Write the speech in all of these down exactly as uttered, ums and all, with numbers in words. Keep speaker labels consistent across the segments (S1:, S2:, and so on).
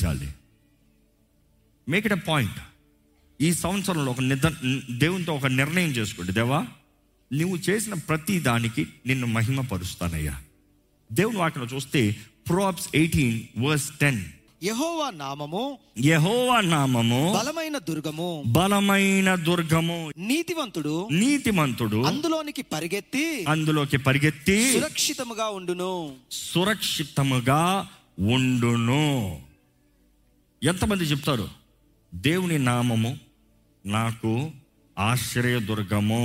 S1: జీవించాలి. Make it a point. ఈ సంవత్సరంలో ఒక నిద దేవునితో ఒక నిర్ణయం చేసుకోండి. దేవా, నువ్వు చేసిన ప్రతి దానికి నిన్ను మహిమపరుస్తానయ్యా. దేవుని వాక్యంలో చూస్తే ప్రోవర్బ్స్ ఎయిటీన్ వర్స్ టెన్,
S2: యెహోవా నామము
S1: యెహోవా నామము
S2: బలమైన దుర్గము,
S1: బలమైన దుర్గము,
S2: నీతివంతుడు
S1: నీతిమంతుడు
S2: అందులోనికి పరిగెత్తి
S1: అందులోకి పరిగెత్తి
S2: సురక్షితముగా ఉండును.
S1: సురక్షితముగా ఉండును. ఎంతమంది చెప్తారు, దేవుని నామము నాకు ఆశ్రయదుర్గము?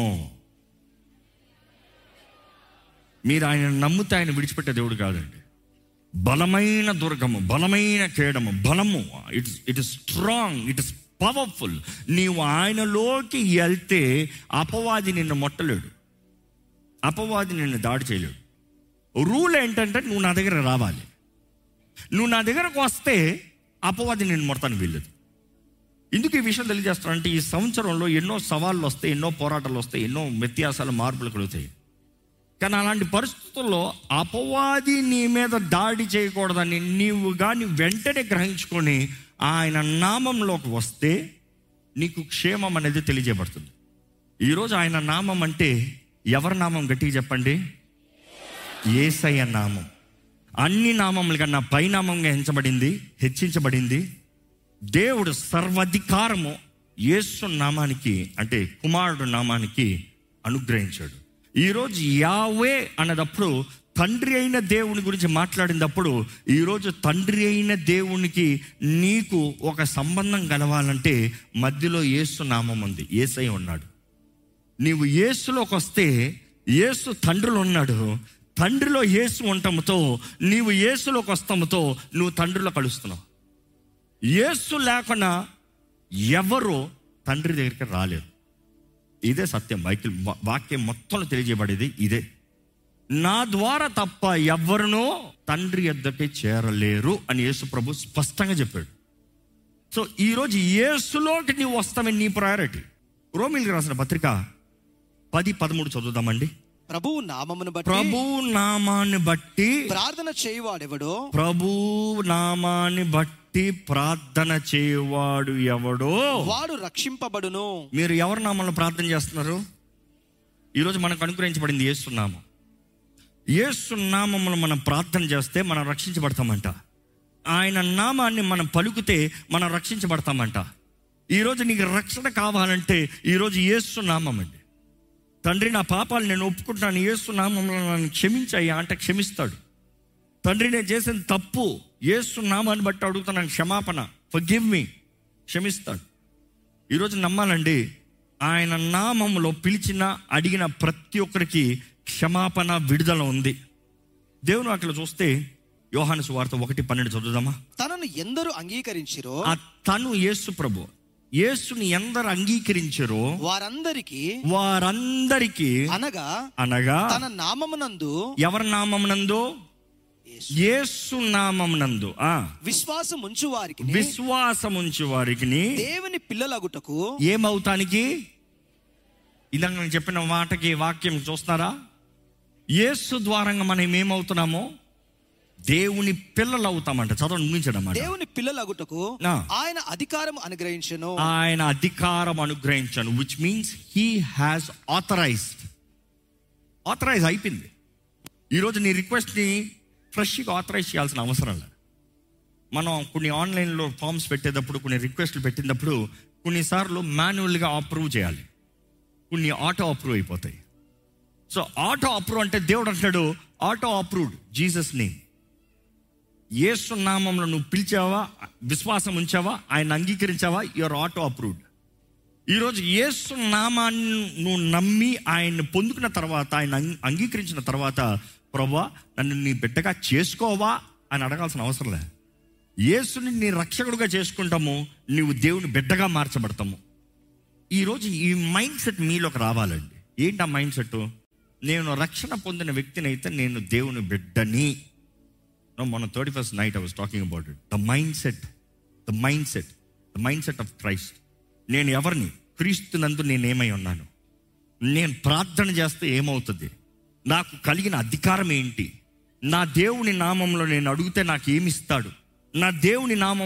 S1: మీరు ఆయన నమ్మితే ఆయన విడిచిపెట్టే దేవుడు కాదండి. బలమైన దుర్గము, బలమైన కేడము, బలము. It's it is strong, it is powerful. నీవు ఆయనలోకి వెళ్తే అపవాది నిన్ను మొట్టలేడు, అపవాది నిన్ను దాడి చేయలేడు. రూల్ ఏంటంటే నువ్వు నా దగ్గర రావాలి. నువ్వు నా దగ్గరకు వస్తే అపవాది నిన్ను మొడతాను వీల్లేదు. ఎందుకు ఈ విషయం తెలియజేస్తానంటే, ఈ సంవత్సరంలో ఎన్నో సవాళ్ళు వస్తాయి, ఎన్నో పోరాటాలు వస్తాయి, ఎన్నో వ్యత్యాసాలు, మార్పులు కలుగుతాయి. కానీ అలాంటి పరిస్థితుల్లో అపవాది నీ మీద దాడి చేయకూడదని నీవు కానీ వెంటనే గ్రహించుకొని ఆయన నామంలోకి వస్తే నీకు క్షేమం అనేది తెలియజేయబడుతుంది. ఈరోజు ఆయన నామం అంటే ఎవరి నామం? గట్టిగా చెప్పండి. యేసయ్య నామం. అన్ని నామముల కన్నా పైనామంగా హెచ్చబడింది, హెచ్చించబడింది. దేవుడు సర్వాధికారము యేసు నామానికి, అంటే కుమారుడు నామానికి అనుగ్రహించాడు. ఈరోజు యావే అన్నదప్పుడు తండ్రి అయిన దేవుని గురించి మాట్లాడినప్పుడు, ఈరోజు తండ్రి అయిన దేవునికి నీకు ఒక సంబంధం కలవాలంటే మధ్యలో యేసు నామం ఉంది, యేసయ్య ఉన్నాడు. నీవు యేసులోకి వస్తే యేసు తండ్రిలో ఉన్నాడు. తండ్రిలో యేసు ఉండటంతో నీవు యేసులోకి వస్తాముతో నువ్వు తండ్రిలో కలుస్తున్నావు. యేసు లేకుండా ఎవరు తండ్రి దగ్గరికి రాలేరు. ఇదే సత్యం. బైబిల్ వాక్యం మొత్తంలో తెలియజేయబడేది ఇదే. నా ద్వారా తప్ప ఎవరినో తండ్రి యొద్దకే చేరలేరు అని యేసు ప్రభు స్పష్టంగా చెప్పాడు. సో ఈరోజు యేసులోకి నీవు వస్తామని నీ ప్రయారిటీ. రోమీయులకు రాసిన పత్రిక పది పదమూడు చదువుదామండి.
S2: ప్రభువు నామమును బట్టి
S1: ప్రభు నామాన్ని బట్టి
S2: ప్రార్థన చేయువాడెవడో,
S1: ప్రభు నామాన్ని బట్టి ప్రార్థన చేయవాడు ఎవడో
S2: వాడు రక్షింపబడును.
S1: మీరు ఎవరి నామంలో ప్రార్థన చేస్తున్నారు? ఈరోజు మనకు అనుగ్రహించబడింది యేసు నామం. యేసు నామములో మనం ప్రార్థన చేస్తే మనం రక్షించబడతామంట. ఆయన నామాన్ని మనం పలుకుతే మనం రక్షించబడతామంట. ఈరోజు నీకు రక్షణ కావాలంటే ఈరోజు యేసు నామం అండి. తండ్రి, నా పాపాలు నేను ఒప్పుకుంటాను, యేసు నామంలో నన్ను క్షమించయ్యా అంటే క్షమిస్తాడు. తండ్రి, నేను చేసిన తప్పు యేసు నామాన్ని బట్టి అడుగుతున్నాను, క్షమాపణ, ఫర్గివ్ మీ, క్షమిస్తాడు. ఈరోజు నమ్మాలండి, ఆయన నామంలో పిలిచిన అడిగిన ప్రతి ఒక్కరికి క్షమాపణ, విడుదల ఉంది. దేవుని అట్లా చూస్తే యోహాను సువార్త ఒకటి పన్నెండు చదువుదామా.
S2: తనను ఎందరు అంగీకరించిరో,
S1: ఆ తను యేసు ప్రభు, యేసుని ఎందరు అంగీకరించారో
S2: వారందరికీ
S1: వారందరికీ
S2: అనగా
S1: అనగా
S2: తన నామమునందు,
S1: ఎవరి నామమునందు? యేసు నామమునందు ఆ
S2: విశ్వాసం ఉంచు వారికి,
S1: విశ్వాసం ఉంచు వారికి
S2: దేవుని పిల్లలగుటకు.
S1: ఏమవుతానికి? ఇందాక నేను చెప్పిన మాటకి వాక్యం చూస్తున్నారా? యేసు ద్వారంగా మనం ఏమవుతున్నామో దేవుని పిల్లలు అవుతామంట. చదవండి, ముగించడం.
S2: దేవుని పిల్లలగుటకు ఆయన అధికారం అనుగ్రహించను.
S1: ఆయన అధికారం అనుగ్రహించను, which means he has authorised. Authorise అయిపోయింది. ఈరోజు నీ రిక్వెస్ట్ని ఫ్రెష్గా ఆథరైజ్ చేయాల్సిన అవసరం లేదు. మనం కొన్ని ఆన్లైన్లో ఫామ్స్ పెట్టేటప్పుడు, కొన్ని రిక్వెస్ట్లు పెట్టినప్పుడు కొన్నిసార్లు మాన్యువల్గా అప్రూవ్ చేయాలి, కొన్ని ఆటో అప్రూవ్ అయిపోతాయి. సో ఆటో అప్రూవ్ అంటే దేవుడు అంటాడు ఆటో అప్రూవ్డ్, జీసస్ నేమ్. యేసు నామంలో నువ్వు పిలిచావా, విశ్వాసం ఉంచావా, ఆయన అంగీకరించావా, యువర్ ఆటో అప్రూవ్డ్. ఈరోజు యేసు నామాన్ని నువ్వు నమ్మి ఆయన్ని పొందుకున్న తర్వాత, ఆయన అంగీకరించిన తర్వాత, ప్రభువా నన్ను నీ బిడ్డగా చేసుకోవా అని అడగాల్సిన అవసరం లేదు. యేసుని నీ రక్షకుడుగా చేసుకుంటాము, నీవు దేవుని బిడ్డగా మార్చబడతాము. ఈరోజు ఈ మైండ్ సెట్ మీలోకి రావాలండి. ఏంటి ఆ మైండ్ సెట్? నేను రక్షణ పొందిన వ్యక్తిని అయితే నేను దేవుని బిడ్డని. మొన్న thirty first night I was talking about it. The mind set, the mind set, the mind set of Christ. నేను ఎవరిని? క్రీస్తునందు నేనేమై ఉన్నాను? నేను ప్రార్థన చేస్తే ఏమవుతుంది? నాకు కలిగిన అధికారం ఏంటి? నా దేవుని నామంలో నేను అడిగితే నాకు ఏమిస్తాడు? నా దేవుని నామం